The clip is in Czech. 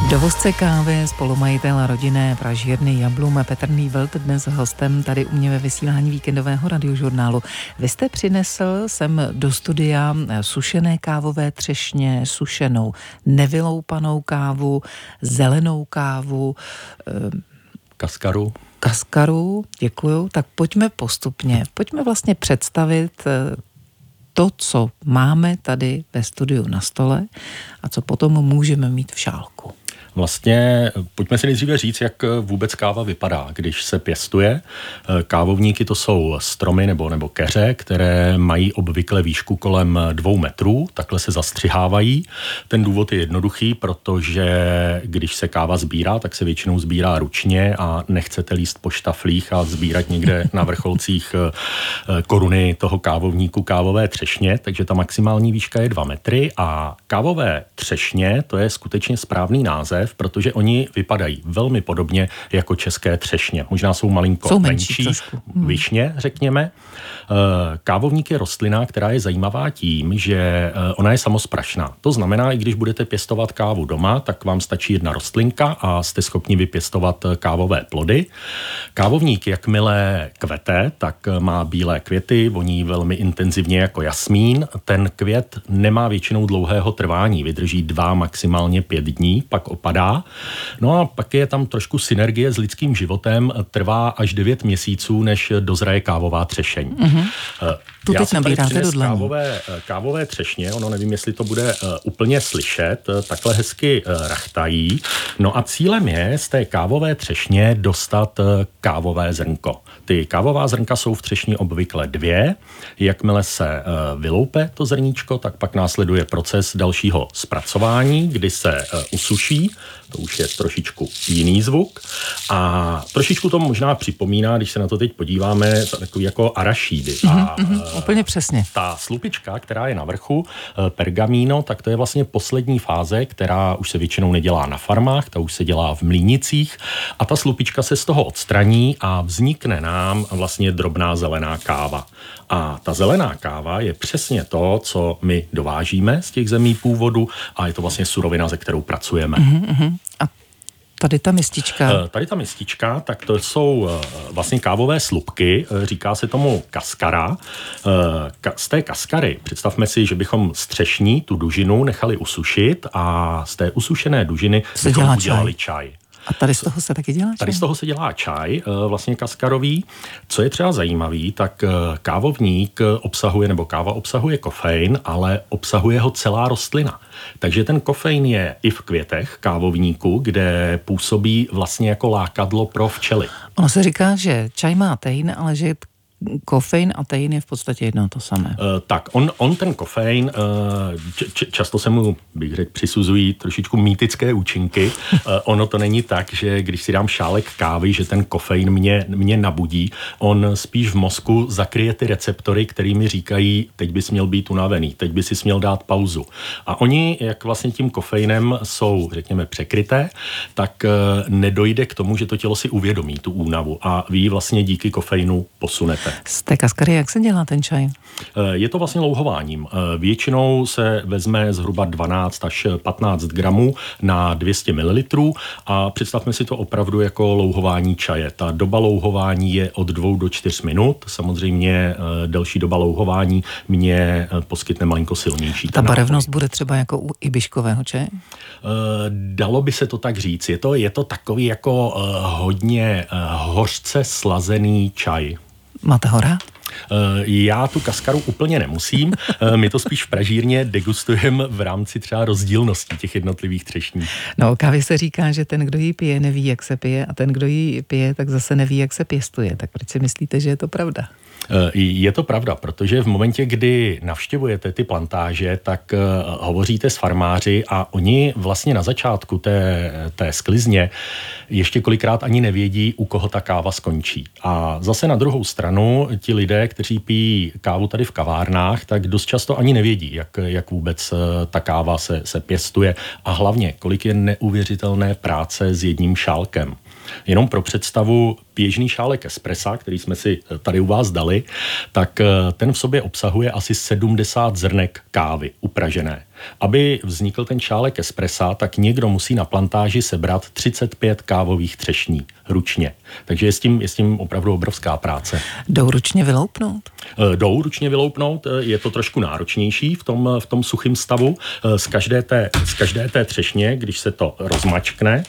Dovozce kávy, spolumajitel rodinné pražírny Jablum Petr Nývelt dnes hostem tady u mě ve vysílání víkendového radiožurnálu. Vy jste přinesl sem do studia sušené kávové třešně, sušenou nevyloupanou kávu, zelenou kávu, kaskaru, děkuju. Tak pojďme postupně, pojďme vlastně představit to, co máme tady ve studiu na stole a co potom můžeme mít v šálku. Vlastně pojďme si nejdříve říct, jak vůbec káva vypadá, když se pěstuje. Kávovníky to jsou stromy nebo keře, které mají obvykle výšku kolem 2 metrů, takhle se zastřihávají. Ten důvod je jednoduchý, protože když se káva sbírá, tak se většinou sbírá ručně a nechcete líst po štaflích a sbírat někde na vrcholcích koruny toho kávovníku kávové třešně, takže ta maximální výška je 2 metry a kávové třešně, to je skutečně správný název, protože oni vypadají velmi podobně jako české třešně. Možná jsou malinko menší višně, řekněme. Kávovník je rostlina, která je zajímavá tím, že ona je samosprašná. To znamená, i když budete pěstovat kávu doma, tak vám stačí jedna rostlinka a jste schopni vypěstovat kávové plody. Kávovník, jakmile kvete, tak má bílé květy, voní velmi intenzivně jako jasmín. Ten květ nemá většinou dlouhého trvání, vydrží 2, maximálně 5 dní, pak opadá. No a pak je tam trošku synergie s lidským životem, trvá až 9 měsíců, než dozraje kávová třešeň. Mm-hmm. Tu teď nabíráte do dlaní. Kávové třešně, ono nevím, jestli to bude úplně slyšet, takhle hezky rachtají. No a cílem je z té kávové třešně dostat kávové zrnko. Ty kávová zrnka jsou v třešni obvykle 2. Jakmile se vyloupe to zrníčko, tak pak následuje proces dalšího zpracování, kdy se usuší. To už je trošičku jiný zvuk. A trošičku to možná připomíná, když se na to teď podíváme, takový jako arašídy. Úplně přesně. Ta slupička, která je na vrchu, pergamíno, tak to je vlastně poslední fáze, která už se většinou nedělá na farmách, ta už se dělá v mlýnicích a ta slupička se z toho odstraní a vznikne nám vlastně drobná zelená káva. A ta zelená káva je přesně to, co my dovážíme z těch zemí původu a je to vlastně surovina, se kterou pracujeme. A tady ta mistička? Tady ta mistička, tak to jsou vlastně kávové slupky, říká se tomu kaskara. Z té kaskary, představme si, že bychom z třešní tu dužinu nechali usušit a z té usušené dužiny bychom udělali čaj. A tady z toho se taky dělá čaj? Tady z toho se dělá čaj, vlastně kaskarový. Co je třeba zajímavý, tak kávovník obsahuje, nebo káva obsahuje kofein, ale obsahuje ho celá rostlina. Takže ten kofein je i v květech kávovníku, kde působí vlastně jako lákadlo pro včely. Ono se říká, že čaj má tein, ale že kofein a tein je v podstatě jedno to samé. Tak, on ten kofein, často se mu, bych řekl, přisuzují trošičku mýtické účinky. Ono to není tak, že když si dám šálek kávy, že ten kofein mě nabudí. On spíš v mozku zakryje ty receptory, který mi říkají, teď bys měl být unavený, teď bys si měl dát pauzu. A oni, jak vlastně tím kofeinem jsou, řekněme, překryté, tak nedojde k tomu, že to tělo si uvědomí tu únavu a vy vlastně díky kofeinu posunete. Z té kaskary, jak se dělá ten čaj? Je to vlastně louhováním. Většinou se vezme zhruba 12 až 15 gramů na 200 ml a představme si to opravdu jako louhování čaje. Ta doba louhování je od 2 do 4 minut. Samozřejmě delší doba louhování mě poskytne malinko silnější. Ta barevnost bude třeba jako u ibiškového čaje? Dalo by se to tak říct. Je to takový jako hodně hořce slazený čaj. Máte ho rád? Já tu kaskaru úplně nemusím, my to spíš v pražírně degustujeme v rámci třeba rozdílnosti těch jednotlivých třešní. No, o kávě se říká, že ten, kdo ji pije, neví, jak se pije a ten, kdo ji pije, tak zase neví, jak se pěstuje. Tak proč si myslíte, že je to pravda? Je to pravda, protože v momentě, kdy navštěvujete ty plantáže, tak hovoříte s farmáři a oni vlastně na začátku té sklizně ještě kolikrát ani nevědí, u koho ta káva skončí. A zase na druhou stranu ti lidé, kteří pijí kávu tady v kavárnách, tak dost často ani nevědí, jak vůbec ta káva se pěstuje a hlavně, kolik je neuvěřitelné práce s jedním šálkem. Jenom pro představu, běžný šálek espressa, který jsme si tady u vás dali, tak ten v sobě obsahuje asi 70 zrnek kávy upražené. Aby vznikl ten šálek espressa, tak někdo musí na plantáži sebrat 35 kávových třešní ručně. Takže je s tím opravdu obrovská práce. Jdou ručně vyloupnout? Jdou ručně vyloupnout, je to trošku náročnější v tom suchém stavu. Z každé té třešně, když se to rozmačkne,